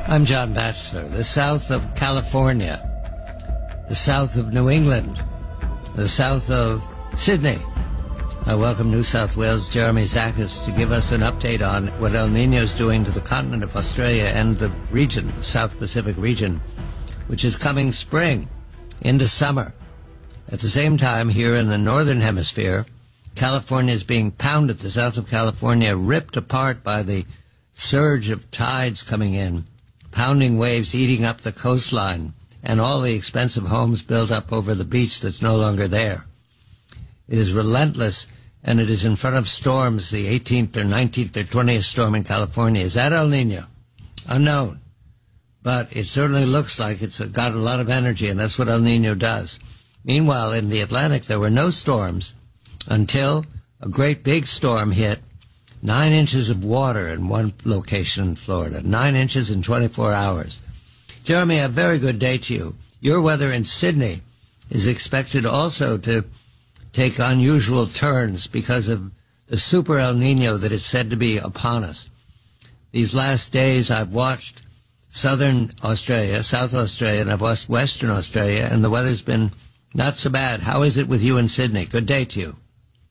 I'm John Batchelor. The south of California, the south of New England, the south of Sydney. I welcome New South Wales' Jeremy Zakis to give us an update on what El Nino is doing to the continent of Australia and the region, the South Pacific region, which is coming spring into summer. At the same time, here in the northern hemisphere, California is being pounded, the south of California ripped apart by the surge of tides coming in, pounding waves eating up the coastline, and all the expensive homes built up over the beach that's no longer there. It is relentless, and it is in front of storms, the 18th or 19th or 20th storm in California. Is that El Nino? Unknown. But it certainly looks like it's got a lot of energy, and that's what El Nino does. Meanwhile, in the Atlantic, there were no storms until a great big storm hit. 9 inches of water in one location in Florida. 9 inches in 24 hours. Jeremy, a very good day to you. Your weather in Sydney is expected also to take unusual turns because of the super El Nino that is said to be upon us. These last days I've watched southern Australia, South Australia, and I've watched Western Australia, and the weather's been not so bad. How is it with you in Sydney? Good day to you.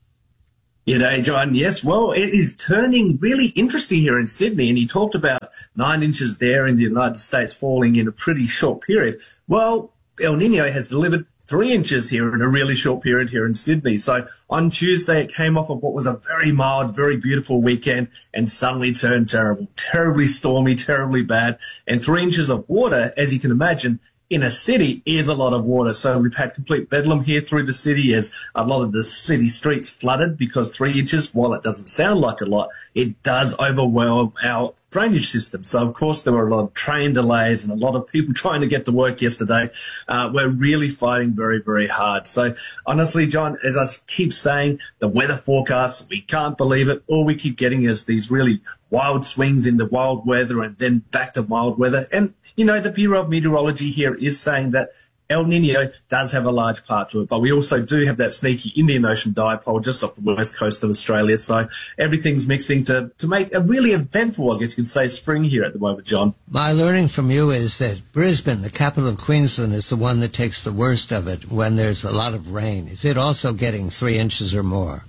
G'day, John. Yes, well, it is turning really interesting here in Sydney, and you talked about 9 inches there in the United States falling in a pretty short period. Well, El Nino has delivered 3 inches here in a really short period here in Sydney. So on Tuesday, it came off of what was a very mild, very beautiful weekend and suddenly turned terrible, terribly stormy, terribly bad. And 3 inches of water, as you can imagine, in a city is a lot of water. So we've had complete bedlam here through the city as a lot of the city streets flooded because 3 inches, while it doesn't sound like a lot, it does overwhelm our drainage system. So, of course, there were a lot of train delays and a lot of people trying to get to work yesterday. We're really fighting very, very hard. So, honestly, John, as I keep saying, the weather forecasts, we can't believe it. All we keep getting is these really wild swings in the wild weather and then back to mild weather. And you know, the Bureau of Meteorology here is saying that El Nino does have a large part to it, but we also do have that sneaky Indian Ocean dipole just off the west coast of Australia. So everything's mixing to make a really eventful, I guess you could say, spring here at the moment, John. My learning from you is that Brisbane, the capital of Queensland, is the one that takes the worst of it when there's a lot of rain. Is it also getting 3 inches or more?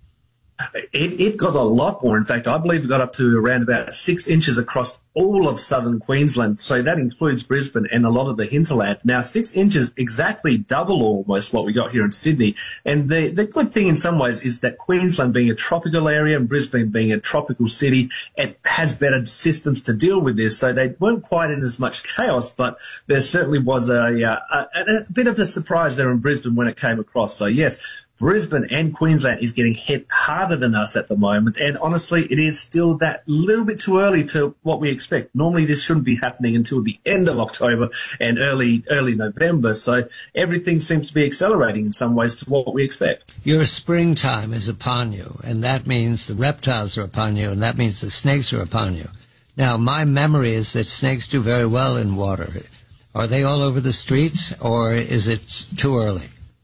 It got a lot more. In fact, I believe it got up to around about 6 inches across all of southern Queensland. So that includes Brisbane and a lot of the hinterland. Now, 6 inches, exactly double almost what we got here in Sydney. And the good thing in some ways is that Queensland being a tropical area and Brisbane being a tropical city, it has better systems to deal with this. So they weren't quite in as much chaos, but there certainly was a bit of a surprise there in Brisbane when it came across. So yes, Brisbane and Queensland is getting hit harder than us at the moment, and honestly, it is still that little bit too early to what we expect. Normally, this shouldn't be happening until the end of October and early November, so everything seems to be accelerating in some ways to what we expect. Your springtime is upon you, and that means the reptiles are upon you, and that means the snakes are upon you. Now, my memory is that snakes do very well in water. Are they all over the streets, or is it too early?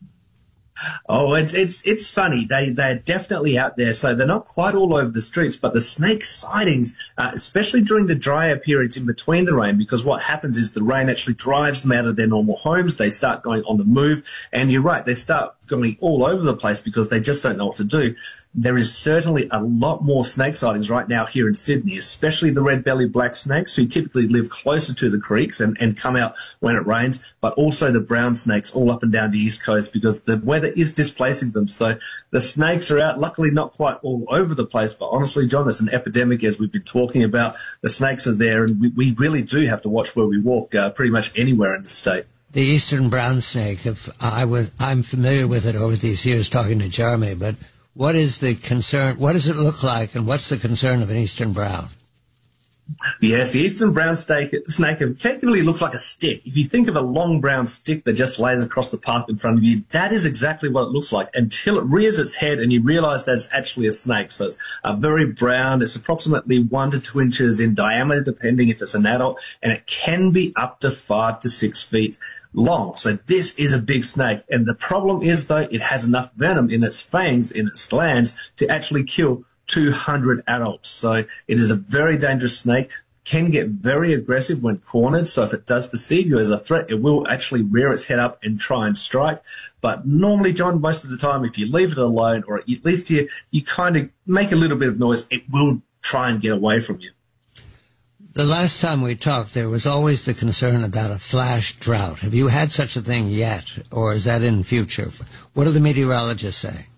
Oh, it's funny. They're definitely out there. So they're not quite all over the streets, but the snake sightings, especially during the drier periods in between the rain, because what happens is the rain actually drives them out of their normal homes. They start going on the move. And you're right, they start going all over the place because they just don't know what to do. There is certainly a lot more snake sightings right now here in Sydney, especially the red-bellied black snakes who typically live closer to the creeks and come out when it rains, but also the brown snakes all up and down the east coast because the weather is displacing them. So the snakes are out, luckily not quite all over the place, but honestly, John, it's an epidemic as we've been talking about. The snakes are there, and we really do have to watch where we walk pretty much anywhere in the state. The eastern brown snake, I'm familiar with it over these years talking to Jeremy, but what is the concern? What does it look like, and what's the concern of an eastern brown? Yes, the eastern brown snake effectively looks like a stick. If you think of a long brown stick that just lays across the path in front of you, that is exactly what it looks like until it rears its head and you realize that it's actually a snake. So it's very brown. It's approximately 1 to 2 inches in diameter, depending if it's an adult, and it can be up to 5 to 6 feet long. So this is a big snake. And the problem is, though, it has enough venom in its fangs, in its glands, to actually kill 200 adults. So it is a very dangerous snake. can get very aggressive when cornered. So if it does perceive you as a threat, it will actually rear its head up and try and strike. But normally, John, most of the time, if you leave it alone, or at least you kind of make a little bit of noise, it will try and get away from you. The last time we talked, there was always the concern about a flash drought. Have you had such a thing yet, or is that in future? What do the meteorologists say?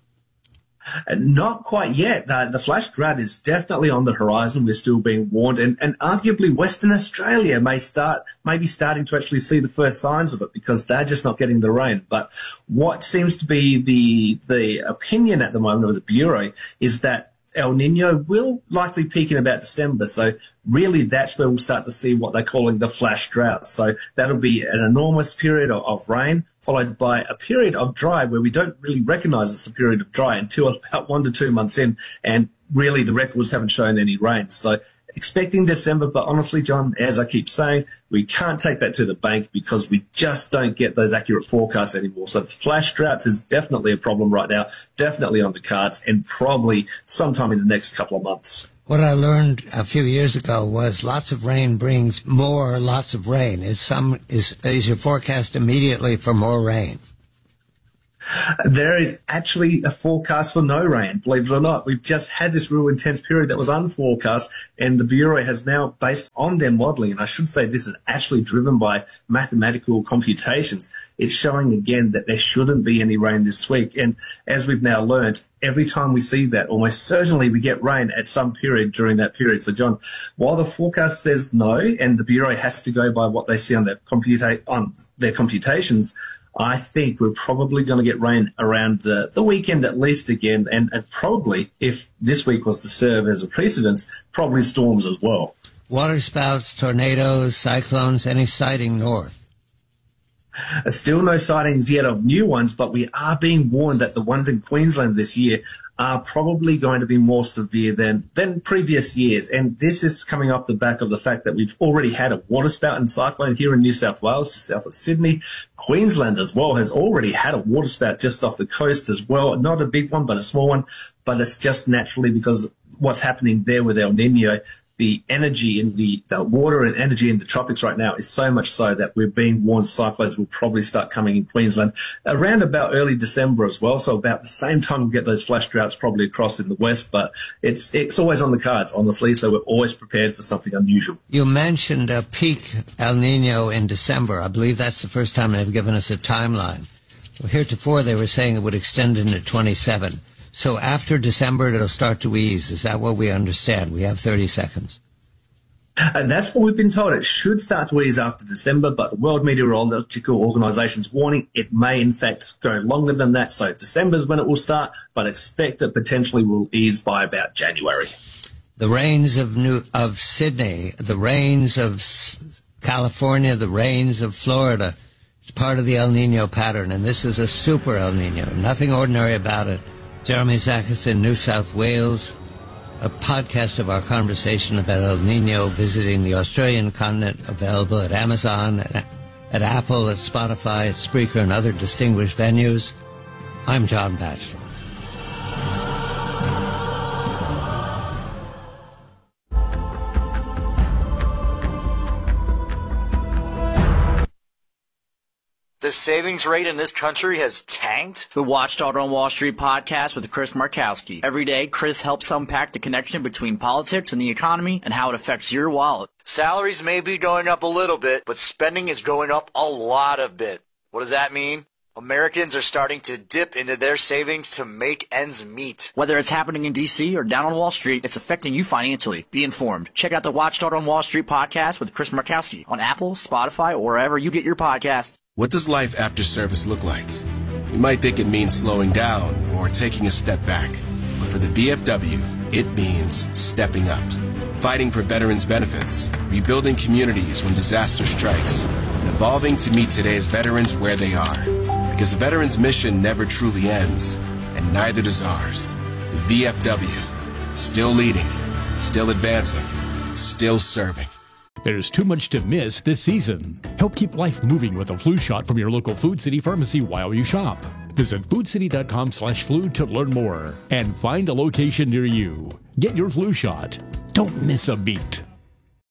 Not quite yet. The flash drought is definitely on the horizon. We're still being warned, and arguably Western Australia may be starting to actually see the first signs of it because they're just not getting the rain. But what seems to be the opinion at the moment of the Bureau is that El Nino will likely peak in about December. So really that's where we'll start to see what they're calling the flash drought. So that'll be an enormous period of rain, followed by a period of dry where we don't really recognize it's a period of dry until about 1 to 2 months in, and really the records haven't shown any rain. So expecting December, but honestly, John, as I keep saying, we can't take that to the bank because we just don't get those accurate forecasts anymore. So flash droughts is definitely a problem right now, definitely on the cards, and probably sometime in the next couple of months. What I learned a few years ago was lots of rain brings more lots of rain. Is your forecast immediately for more rain? There is actually a forecast for no rain, believe it or not. We've just had this real intense period that was unforecast, and the Bureau has now, based on their modelling, and I should say this is actually driven by mathematical computations, it's showing again that there shouldn't be any rain this week. And as we've now learned, every time we see that, almost certainly we get rain at some period during that period. So, John, while the forecast says no, and the Bureau has to go by what they see on their computations, I think we're probably going to get rain around the weekend at least again, and probably, if this week was to serve as a precedence, probably storms as well. Waterspouts, tornadoes, cyclones, any sighting north? Still no sightings yet of new ones, but we are being warned that the ones in Queensland this year are probably going to be more severe than previous years. And this is coming off the back of the fact that we've already had a waterspout and cyclone here in New South Wales, just south of Sydney. Queensland as well has already had a waterspout just off the coast as well. Not a big one, but a small one. But it's just naturally because what's happening there with El Nino. The energy in the water and energy in the tropics right now is so much so that we're being warned cyclones will probably start coming in Queensland around about early December as well. So about the same time we'll get those flash droughts probably across in the west, but it's always on the cards, honestly. So we're always prepared for something unusual. You mentioned a peak El Nino in December. I believe that's the first time they've given us a timeline. Well, heretofore they were saying it would extend into 27. So after December, it'll start to ease. Is that what we understand? We have 30 seconds. And that's what we've been told. It should start to ease after December, but the World Meteorological Organization's warning it may, in fact, go longer than that. So December is when it will start, but expect it potentially will ease by about January. The rains of Sydney, the rains of California, the rains of Florida, it's part of the El Nino pattern, and this is a super El Nino. Nothing ordinary about it. Jeremy Zachis in New South Wales, a podcast of our conversation about El Nino visiting the Australian continent, available at Amazon, at Apple, at Spotify, at Spreaker, and other distinguished venues. I'm John Batchelor. The savings rate in this country has tanked? The Watchdog on Wall Street podcast with Chris Markowski. Every day, Chris helps unpack the connection between politics and the economy and how it affects your wallet. Salaries may be going up a little bit, but spending is going up a lot of bit. What does that mean? Americans are starting to dip into their savings to make ends meet. Whether it's happening in D.C. or down on Wall Street, it's affecting you financially. Be informed. Check out the Watchdog on Wall Street podcast with Chris Markowski on Apple, Spotify, or wherever you get your podcasts. What does life after service look like? You might think it means slowing down or taking a step back. But for the VFW, it means stepping up. Fighting for veterans' benefits, rebuilding communities when disaster strikes, and evolving to meet today's veterans where they are. Because the veterans' mission never truly ends, and neither does ours. The VFW, still leading, still advancing, still serving. There's too much to miss this season. Help keep life moving with a flu shot from your local Food City pharmacy while you shop. Visit foodcity.com/flu to learn more and find a location near you. Get your flu shot. Don't miss a beat.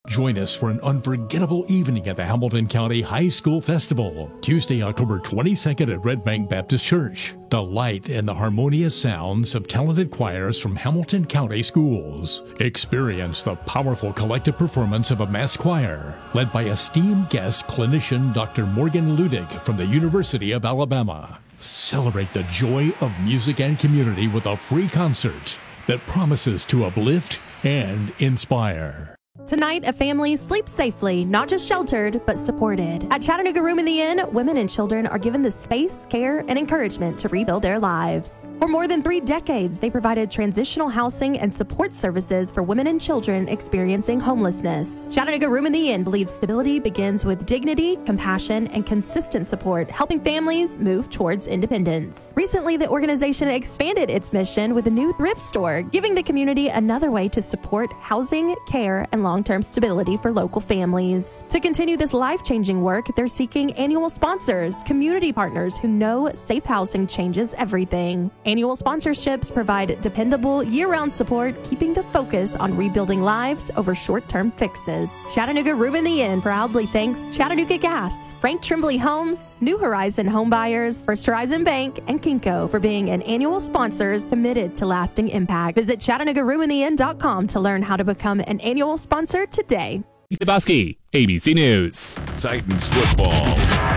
Join us for an unforgettable evening at the Hamilton County High School Festival, Tuesday, October 22nd at Red Bank Baptist Church. Delight in the harmonious sounds of talented choirs from Hamilton County schools. Experience the powerful collective performance of a mass choir, led by esteemed guest clinician Dr. Morgan Ludig from the University of Alabama. Celebrate the joy of music and community with a free concert that promises to uplift and inspire. Tonight, a family sleeps safely, not just sheltered, but supported. At Chattanooga Room in the Inn, women and children are given the space, care, and encouragement to rebuild their lives. For more than 3 decades, they provided transitional housing and support services for women and children experiencing homelessness. Chattanooga Room in the Inn believes stability begins with dignity, compassion, and consistent support, helping families move towards independence. Recently, the organization expanded its mission with a new thrift store, giving the community another way to support housing, care, and long-term stability for local families. To continue this life-changing work, they're seeking annual sponsors, community partners who know safe housing changes everything. Annual sponsorships provide dependable, year-round support, keeping the focus on rebuilding lives over short-term fixes. Chattanooga Room in the Inn proudly thanks Chattanooga Gas, Frank Tremblay Homes, New Horizon Home Buyers, First Horizon Bank, and Kinko for being an annual sponsors committed to lasting impact. Visit ChattanoogaRoomInTheInn.com to learn how to become an annual sponsor today. Bosky, ABC News. Titans football.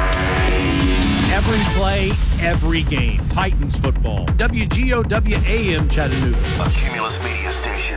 Every play, every game. Titans football. WGOW-AM Chattanooga. A Cumulus Media station.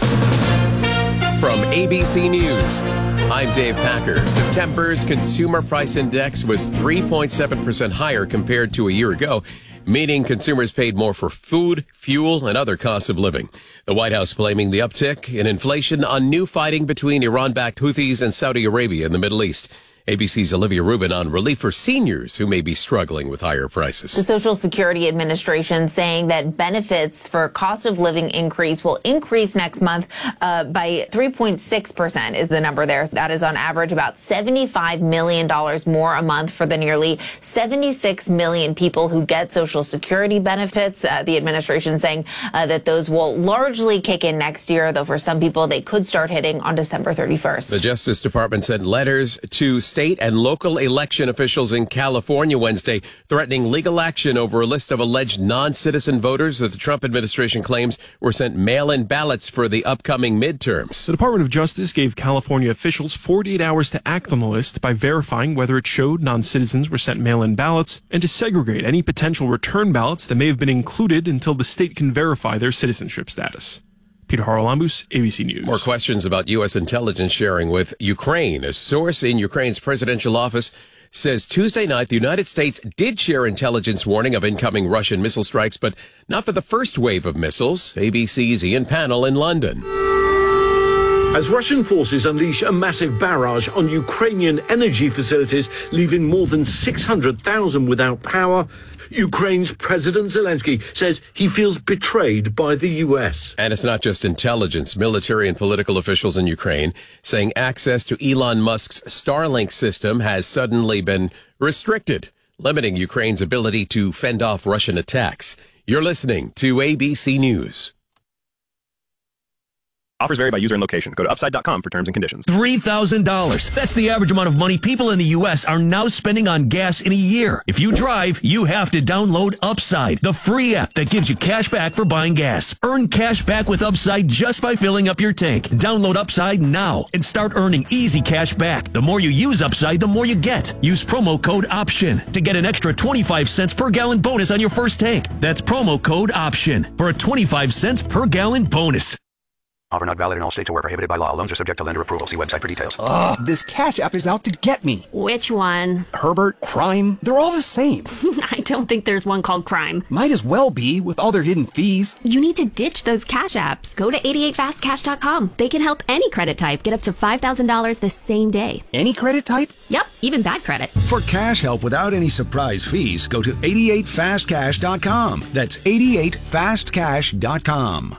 From ABC News, I'm Dave Packer. September's Consumer Price Index was 3.7% higher compared to a year ago, meaning consumers paid more for food, fuel, and other costs of living. The White House blaming the uptick in inflation on new fighting between Iran-backed Houthis and Saudi Arabia in the Middle East. ABC's Olivia Rubin on relief for seniors who may be struggling with higher prices. The Social Security Administration saying that benefits for cost of living increase will increase next month by 3.6% is the number there. So that is on average about $75 million more a month for the nearly 76 million people who get Social Security benefits. The administration saying that those will largely kick in next year, though for some people they could start hitting on December 31st. The Justice Department sent letters to state and local election officials in California Wednesday, threatening legal action over a list of alleged non-citizen voters that the Trump administration claims were sent mail-in ballots for the upcoming midterms. The Department of Justice gave California officials 48 hours to act on the list by verifying whether it showed non-citizens were sent mail-in ballots and to segregate any potential return ballots that may have been included until the state can verify their citizenship status. Peter Haralambous, ABC News. More questions about U.S. intelligence sharing with Ukraine. A source in Ukraine's presidential office says Tuesday night the United States did share intelligence warning of incoming Russian missile strikes, but not for the first wave of missiles. ABC's Ian Pannell in London. As Russian forces unleash a massive barrage on Ukrainian energy facilities, leaving more than 600,000 without power, Ukraine's President Zelensky says he feels betrayed by the U.S. And it's not just intelligence. Military and political officials in Ukraine saying access to Elon Musk's Starlink system has suddenly been restricted, limiting Ukraine's ability to fend off Russian attacks. You're listening to ABC News. Offers vary by user and location. Go to upside.com for terms and conditions. $3,000. That's the average amount of money people in the U.S. are now spending on gas in a year. If you drive, you have to download Upside, the free app that gives you cash back for buying gas. Earn cash back with Upside just by filling up your tank. Download Upside now and start earning easy cash back. The more you use Upside, the more you get. Use promo code OPTION to get an extra 25 cents per gallon bonus on your first tank. That's promo code OPTION for a 25 cents per gallon bonus. Offer not valid in all states or where prohibited by law. Loans are subject to lender approval. See website for details. Ugh, this Cash App is out to get me. Which one? Herbert, Crime, they're all the same. I don't think there's one called Crime. Might as well be, with all their hidden fees. You need to ditch those Cash Apps. Go to 88fastcash.com. They can help any credit type get up to $5,000 the same day. Any credit type? Yep, even bad credit. For cash help without any surprise fees, go to 88fastcash.com. That's 88fastcash.com.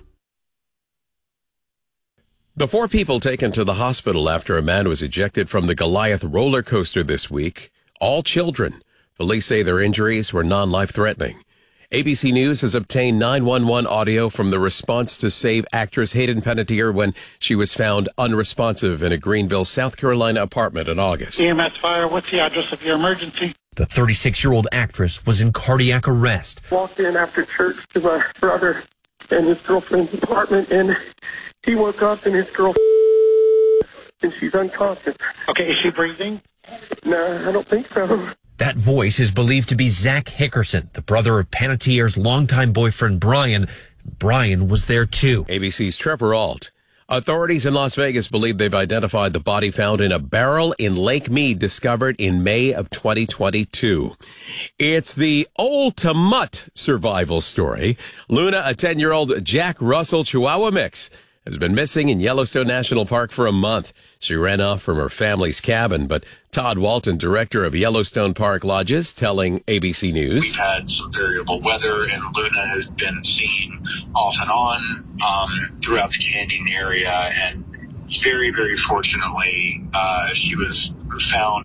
The 4 people taken to the hospital after a man was ejected from the Goliath roller coaster this week, all children. Police say their injuries were non-life-threatening. ABC News has obtained 911 audio from the response to save actress Hayden Panettiere when she was found unresponsive in a Greenville, South Carolina apartment in August. EMS fire, what's the address of your emergency? The 36-year-old actress was in cardiac arrest. Walked in after church to my brother and his girlfriend's apartment, and he woke up and his girlfriend, and she's unconscious. Okay, is she breathing? No, I don't think so. That voice is believed to be Zach Hickerson, the brother of Panettiere's longtime boyfriend, Brian. Brian was there, too. ABC's Trevor Ault. Authorities in Las Vegas believe they've identified the body found in a barrel in Lake Mead, discovered in May of 2022. It's the ultimate survival story. Luna, a 10-year-old Jack Russell Chihuahua mix, has been missing in Yellowstone National Park for a month. She ran off from her family's cabin, but Todd Walton, director of Yellowstone Park Lodges, telling ABC News, "We've had some variable weather, and Luna has been seen off and on throughout the canyon area, and very, very fortunately, she was found."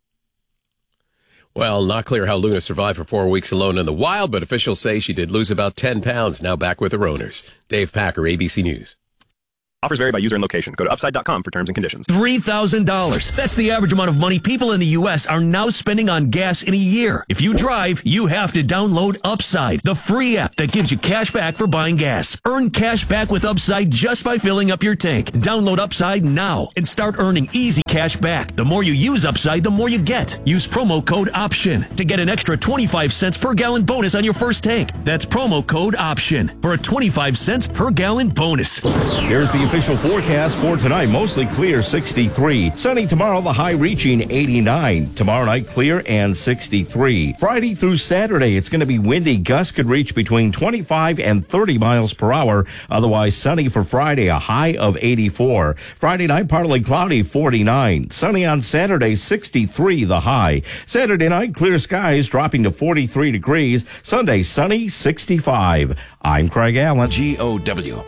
Well, not clear how Luna survived for 4 weeks alone in the wild, but officials say she did lose about 10 pounds, now back with her owners. Dave Packer, ABC News. Offers vary by user and location. Go to upside.com for terms and conditions. $3,000. That's the average amount of money people in the U.S. are now spending on gas in a year. If you drive, you have to download Upside, the free app that gives you cash back for buying gas. Earn cash back with Upside just by filling up your tank. Download Upside now and start earning easy cash back. The more you use Upside, the more you get. Use promo code OPTION to get an extra 25 cents per gallon bonus on your first tank. That's promo code OPTION for a 25 cents per gallon bonus. Here's the official forecast for tonight. Mostly clear, 63. Sunny tomorrow, the high reaching 89. Tomorrow night, clear and 63. Friday through Saturday, it's going to be windy. Gusts could reach between 25 and 30 miles per hour. Otherwise, sunny for Friday, a high of 84. Friday night, partly cloudy, 49. Sunny on Saturday, 63, the high. Saturday night, clear skies, dropping to 43 degrees. Sunday, sunny, 65. I'm Craig Allen. GOW.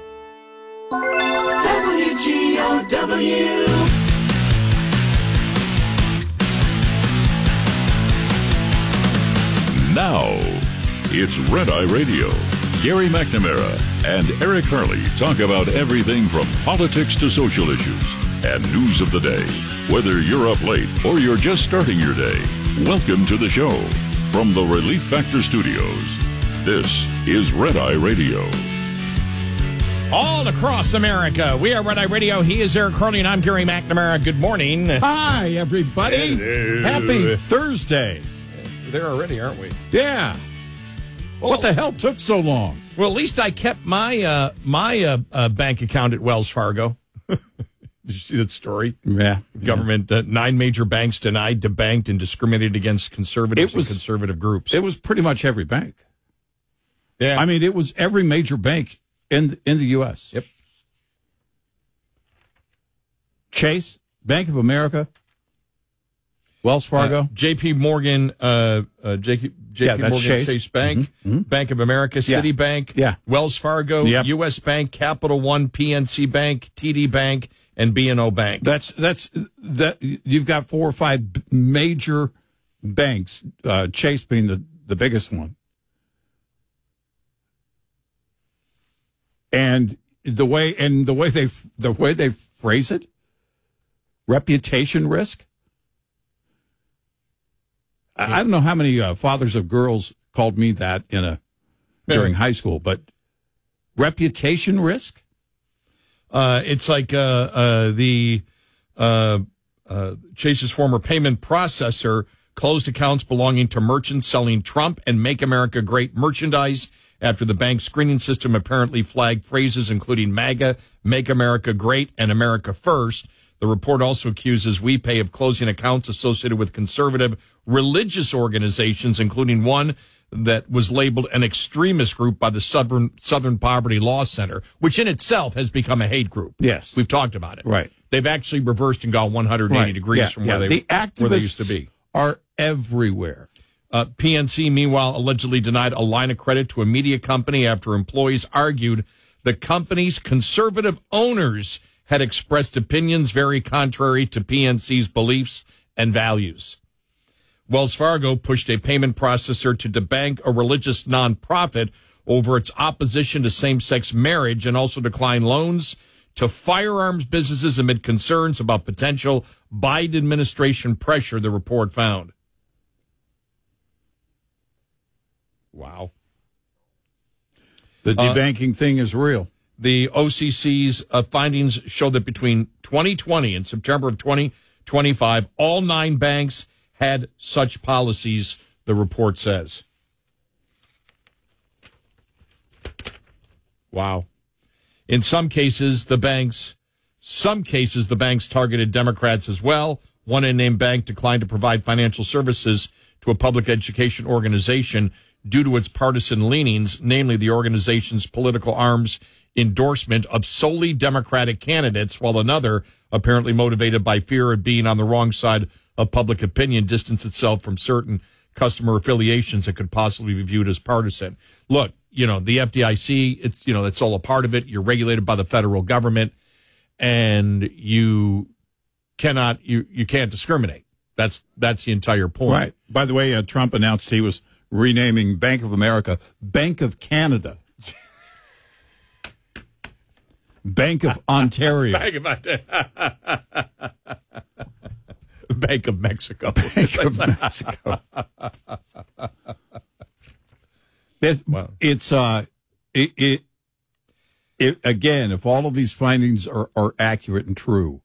WGOW. Now, it's Red Eye Radio. Gary McNamara and Eric Harley talk about everything from politics to social issues and news of the day. Whether you're up late or you're just starting your day, welcome to the show. From the Relief Factor Studios, this is Red Eye Radio. All across America, we are Red Eye Radio. He is Eric Harley, and I'm Gary McNamara. Good morning. Hi, everybody. Hello. Happy Thursday. We're there already, aren't we? Yeah. Well, what the hell took so long? Well, at least I kept my bank account at Wells Fargo. Did you see that story? Yeah. Government, 9 major banks denied, debanked, and discriminated against conservatives and conservative groups. It was pretty much every bank. Yeah. I mean, it was every major bank in the U.S. Yep. Chase, Bank of America, Wells Fargo, J.P. Morgan, J.P. Morgan Chase Bank, Bank of America, Citibank, Wells Fargo, U.S. Bank, Capital One, PNC Bank, TD Bank, and B&O Bank. That's you've got 4 or 5 major banks, Chase being the biggest one. And the way they phrase it, reputation risk. I don't know how many fathers of girls called me that during high school, but reputation risk. It's like Chase's former payment processor closed accounts belonging to merchants selling Trump and Make America Great merchandise after the bank's screening system apparently flagged phrases including MAGA, Make America Great, and America First. The report also accuses WePay of closing accounts associated with conservative religious organizations, including one that was labeled an extremist group by the Southern Poverty Law Center, which in itself has become a hate group. Yes. We've talked about it. Right. They've actually reversed and gone 180 degrees from where they used to be. Are everywhere. PNC, meanwhile, allegedly denied a line of credit to a media company after employees argued the company's conservative owners had expressed opinions very contrary to PNC's beliefs and values. Wells Fargo pushed a payment processor to debank a religious nonprofit over its opposition to same-sex marriage and also declined loans to firearms businesses amid concerns about potential Biden administration pressure, the report found. Wow. The debanking thing is real. The OCC's findings show that between 2020 and September of 2025, all 9 banks had such policies, the report says. Wow. In some cases, the banks targeted Democrats as well. One unnamed bank declined to provide financial services to a public education organization due to its partisan leanings, namely the organization's political arm's endorsement of solely Democratic candidates, while another, apparently motivated by fear of being on the wrong side of public opinion, distanced itself from certain customer affiliations that could possibly be viewed as partisan. Look, the FDIC, it's all a part of it. You're regulated by the federal government, and you can't discriminate. That's the entire point. Right. By the way, Trump announced he was renaming Bank of America Bank of Canada. Bank of Ontario. Bank of Mexico. Bank of Mexico. Again, if all of these findings are accurate and true,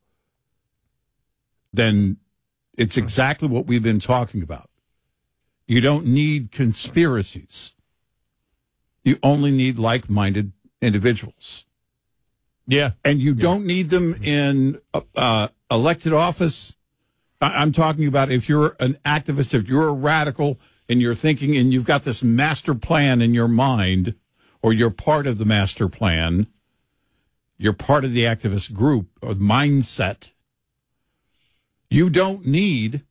then it's exactly what we've been talking about. You don't need conspiracies. You only need like-minded individuals. Yeah. And you don't need them in elected office. I'm talking about if you're an activist, if you're a radical and you're thinking and you've got this master plan in your mind, or you're part of the master plan, you're part of the activist group or mindset, you don't need